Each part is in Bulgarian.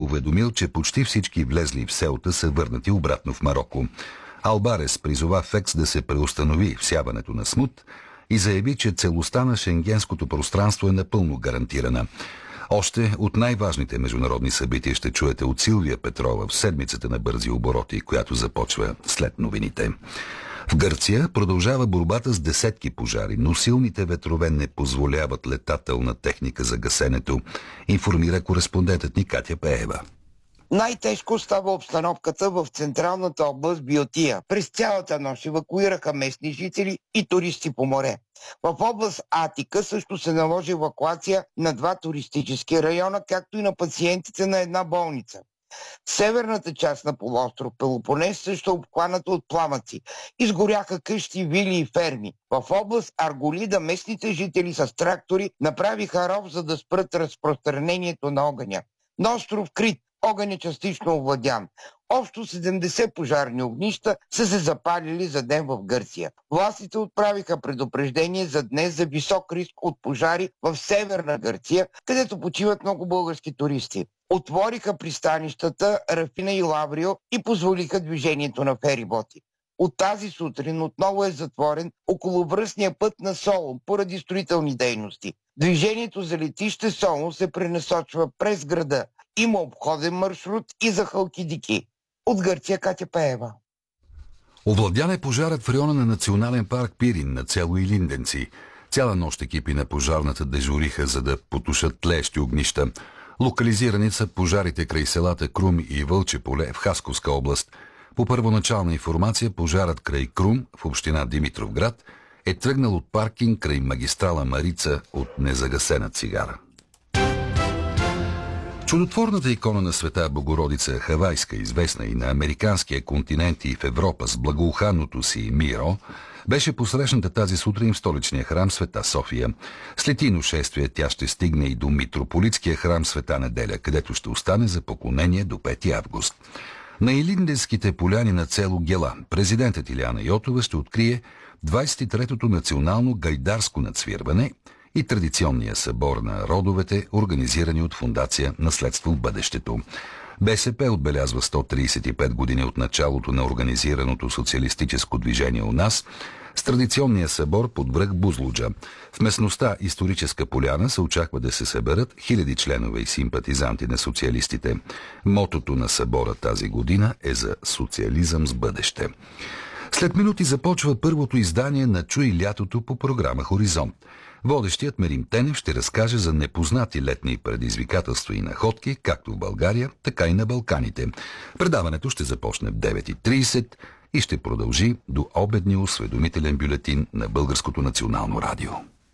уведомил, че почти всички влезли в селта са върнати обратно в Мароко. Албарес призова ФЕКС да се преустанови всяването на смут и заяви, че целостта на шенгенското пространство е напълно гарантирана. Още от най-важните международни събития ще чуете от Силвия Петрова в седмицата на бързи обороти, която започва след новините. В Гърция продължава борбата с десетки пожари, но силните ветрове не позволяват летателна техника за гасенето, информира кореспондентът ни Катя Пеева. Най-тежко става обстановката в централната област Биотия. През цялата нощ евакуираха местни жители и туристи по море. В област Атика също се наложи евакуация на 2 туристически района, както и на пациентите на една болница. Северната част на полуостров Пелопонес също е обхваната от пламъци. Изгоряха къщи, вили и ферми. В област Арголида местните жители с трактори направиха ров, за да спрат разпространението на огъня. На остров Крит огън е частично овладян. Общо 70 пожарни огнища са се запалили за ден в Гърция. Властите отправиха предупреждение за днес за висок риск от пожари в северна Гърция, където почиват много български туристи. Отвориха пристанищата Рафина и Лаврио и позволиха движението на фериботи. От тази сутрин отново е затворен околовръстния път на Солун поради строителни дейности. Движението за летище Солун се пренасочва през града. Има обходен маршрут и за Халкидики. От Гърция Катя Пеева. Овладян е пожарът в района на национален парк Пирин на село Илинденци. Цяла нощ екипи на пожарната дежуриха, за да потушат тлеещи огнища. Локализирани са пожарите край селата Крум и Вълче поле в Хасковска област. По първоначална информация, пожарът край Крум в община Димитровград е тръгнал от паркинг край магистрала Марица от незагасена цигара. Чудотворната икона на Света Богородица Хавайска, известна и на американския континент и в Европа с благоуханното си миро, беше посрещната тази сутрин в столичния храм Света София. След ино шествие тя ще стигне и до митрополитския храм Света Неделя, където ще остане за поклонение до 5 август. На Илинденските поляни на село Гела президентът Илияна Йотова ще открие 23-то национално гайдарско надсвирване и традиционния събор на родовете, организирани от Фондация Наследство в бъдещето. БСП отбелязва 135 години от началото на организираното социалистическо движение у нас с традиционния събор под връх Бузлуджа. В местността Историческа поляна се очаква да се съберат хиляди членове и симпатизанти на социалистите. Мотото на събора тази година е за социализъм с бъдеще. След минути започва първото издание на Чуй лятото по програма Хоризонт. Водещият Мерим Тенев ще разкаже за непознати летни предизвикателства и находки, както в България, така и на Балканите. Предаването ще започне в 9:30 и ще продължи до обедния осведомителен бюлетин на Българското национално радио.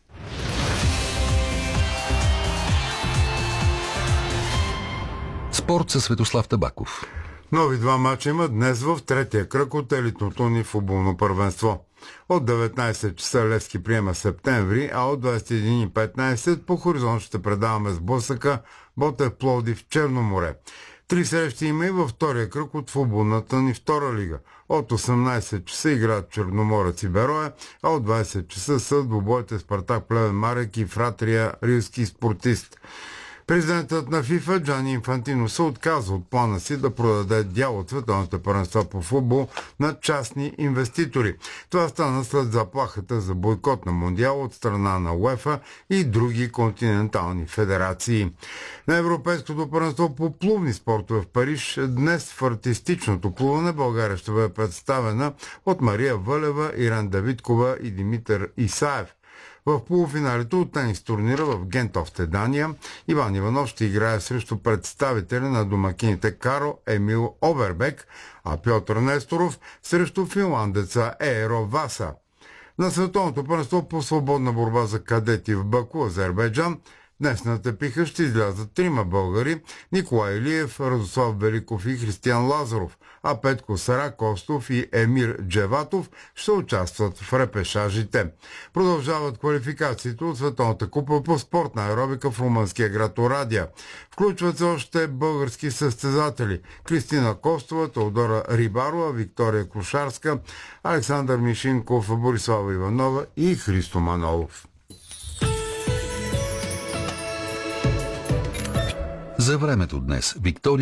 Спорт със Светослав Табаков. Нови 2 мача има днес в третия кръг от елитното ни футболно първенство. От 19 часа Левски приема Септември, а от 21:15 по Хоризонт ще предаваме сблъсъка Ботев Пловдив Черноморе. 3 срещи има и във втория кръг от футболната ни втора лига. От 18 часа играят Черноморец и Берое, а от 20 часа са двубоите Спартак Плевен Марек и Фратрия Рилски спортист. Президентът на ФИФА Джани Инфантино се отказва от плана си да продаде дял от световните първенства по футбол на частни инвеститори. Това стана след заплахата за бойкот на Мондиал от страна на УЕФА и други континентални федерации. На Европейското първенство по плувни спортове в Париж днес в артистичното плуване България ще бъде представена от Мария Вълева, Иран Давидкова и Димитър Исаев. В полуфиналето от тенис турнира в Гентофте, Дания, Иван Иванов ще играе срещу представителя на домакините Каро Емил Обербек, а Пьотър Несторов срещу финландеца Ееро Васа. На световното първенство по свободна борба за кадети в Баку, Азербайджан, днес на тепиха ще излязат 3 българи – Николай Илиев, Радослав Великов и Християн Лазаров, а Петко Саракостов и Емир Джеватов ще участват в репешажите. Продължават квалификациите от Световната купа по спортна аеробика в румънския град Орадия. Включват се още български състезатели – Кристина Костова, Теодора Рибарова, Виктория Крушарска, Александър Мишинков, Борислава Иванова и Христо Манолов. За времето днес Виктория